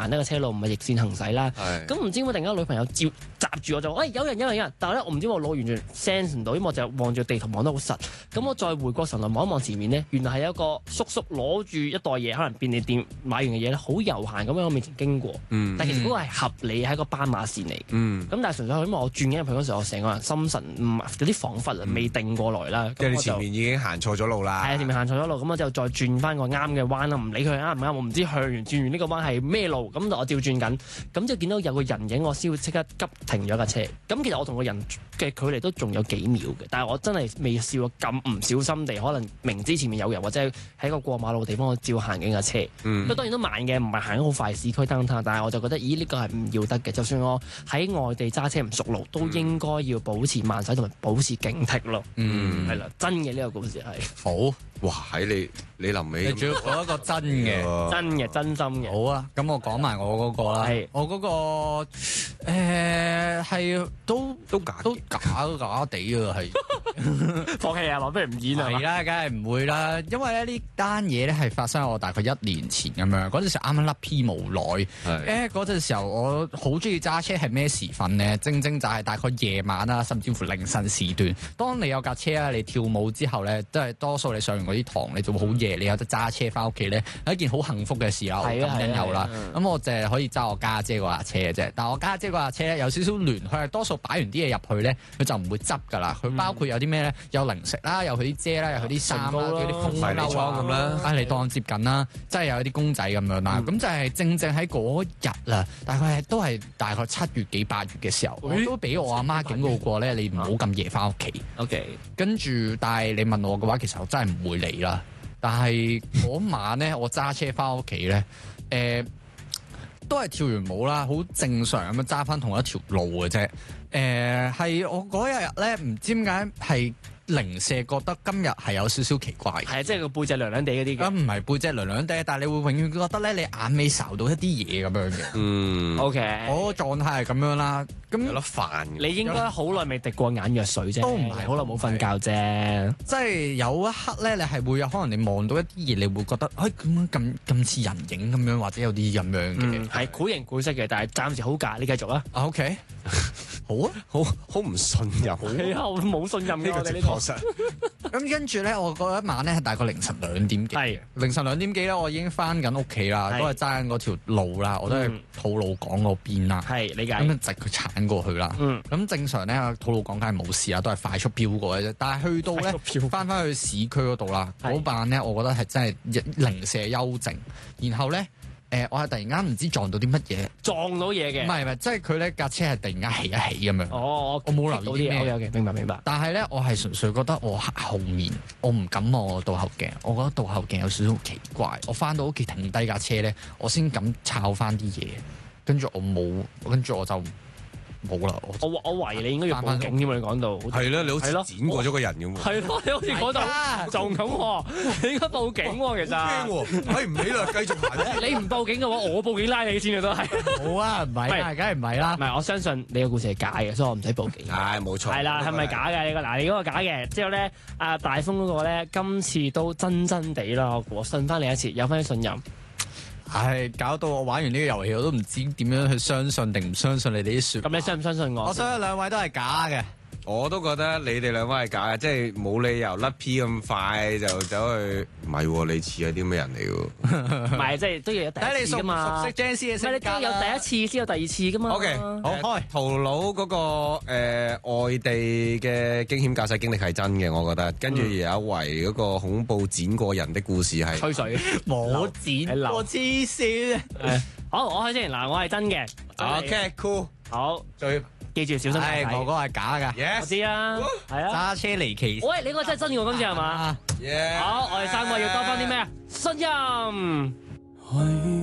行呢個車路，唔係逆線行駛啦。咁唔知點解突然間女朋友閘住我就，喂，有人，但係咧我唔知我腦完全 sense 唔到，因為我就望住地圖望得好實。咁我再回過神來望一望前面呢，原來係有一個叔叔攞住一袋嘢，可能便利店買完嘅嘢咧，好悠閒咁喺我面前經過。但其實嗰個係合理係一個斑馬線嚟。咁但係純粹係因為我轉緊入去嗰時候，我成個人心神有啲恍惚未定過來啦。 即係你前面已經行錯咗路啦。 係啊，前面行錯咗路，咁我就再轉翻個啱嘅彎啦，唔理佢啱唔啱，我唔知向完轉完呢個彎係咩路，咁就我照轉緊，咁就見到有個人影，我先會即刻急停咗架車。咁其實我同個人嘅距離都仲有幾秒嘅，但係我真係未試過咁唔小心地，可能明知前面有人或者喺個過馬路嘅地方，我照行緊架車。當然都慢嘅，唔係行得好快市區燈塔，但係我就覺得，咦呢個係唔要得嘅。就算我喺外地揸車唔熟路，都應該要保持慢駛同埋保持警惕咯。係啦，真嘅呢個故事係好。哇！喺你臨尾， 你仲要講一個真嘅， 真心嘅。 好啊，咁我講埋我嗰個啦。我嗰個係都假地啊，係放棄啊，話不如唔演啊。 係啦，梗係唔會啦，因為咧呢單嘢咧係發生喺我大概1年前咁樣，嗰陣時啱啱甩 P 無耐。嗰陣時候我好中意揸車，係咩時分咧？正就係大概夜晚啦，甚至乎凌晨時段。當你有架車啊，你跳舞之後咧，都係多數你上完嗰啲堂，你就會好夜，你有得揸車翻屋企咧，係一件好幸福嘅事啦。我感恩有啦。咁我淨係可以揸我家姐嗰架車嘅啫。但係我家姐嗰架車咧有少少亂，佢係多數擺完啲嘢入去咧，佢就唔會執噶啦。佢包括有啲咩咧？有零食啦，有佢啲遮啦，有佢啲衫啦，有啲風褸咁啦，你當接緊啦，即係有啲公仔咁樣啦。咁就係正喺嗰日啦，大概都係大概7月幾8月嘅時候，我都俾我阿媽警告過咧，你唔好咁夜翻屋企。跟住，但係你問我嘅話，其實我真係唔會嚟啦。但係嗰晚咧，我揸車翻屋企咧，都係跳完舞啦，好正常咁樣揸翻同一條路嘅啫。係我嗰日咧，唔知點解係零舍覺得今日係有少少奇怪。 係即係個背脊涼涼地嗰啲嘅。 唔係背脊涼涼地，但係你會永遠覺得咧，你眼尾睄到一啲嘢咁樣嘅。 OK， 我個狀態係咁樣啦。咁有粒飯， 你應該好耐未滴過眼藥水啫，都唔係好耐冇瞓覺啫。 即係有一刻咧，你係會有可能你望到一啲嘢，你會覺得咁似人影咁樣，或者有啲咁樣嘅。 係繪形繪色嘅，但係暫時好假。你繼續啊。 OK，好啊， 好唔信任。 係啊，我冇信任嘅我哋呢個。 咁跟住咧，我嗰一晚咧係大概凌晨2點幾。係凌晨2點幾咧，我已經翻緊屋企啦，都係揸緊嗰條路啦，我都係吐露港嗰邊啦。 係理解。 咁直佢鏟過去啦。咁正常咧，吐露港梗係冇事啦，都係快速飆過嘅啫。但係去到咧，翻去市區嗰度啦，嗰晚咧，我覺得係真係零舍幽靜。然後咧，我係突然間唔知撞到啲乜嘢， 撞到嘢嘅。唔係，即係佢咧架車係突然間起一起咁樣。我冇留意啲咩。 明白。 但係咧，我係純粹覺得我後面，我唔敢望我倒後鏡，我覺得倒後鏡有少少奇怪。我翻到屋企停低架車咧，我先敢抄翻啲嘢，跟住我冇，跟住我就冇啦。 我懷疑你應該要報警添，你講到係啦，你好似剪過咗個人咁喎。 係咯，你好似講到仲咁喎，你應該報警喎，其實。 驚喎，唔理啦，繼續行。 你唔報警嘅話，我報警拉你先嘅都係。 好啊，唔係，梗係唔係啦。 唔係，我相信你個故事係假嘅，所以我唔使報警。 係冇錯。 係啦，係咪假嘅？你嗰個假嘅。之後咧，大風嗰個咧，今次都真地啦，我信翻你一次，有翻啲信任。 唉，搞到我玩完呢個遊戲，我都唔知點樣去相信定唔相信你哋啲説。 咁你相唔相信我？ 我相信兩位都係假嘅。 我都覺得你哋兩位係假嘅，即係冇理由甩 P 咁快就走去。唔係喎，你似係啲咩人嚟喎？ 唔係，即係都要有第一次㗎嘛。 熟悉 Jazz 嘅性格。 唔係，你都要有第一次先有第二次㗎嘛。 OK，好開。陶佬嗰個外地嘅驚險駕駛經歷係真嘅，我覺得。跟住有一圍嗰個恐怖剪過人的故事係吹水， 冇剪我黐線。 好，我開先嗱，我係真嘅。 OK，cool。 好，記住小心。 係，我嗰個係假㗎。 我知啊，係啊。 揸車離奇。 喂，你嗰個真係真嘅，今次係嘛？好，我哋3個要多翻啲咩啊？信任。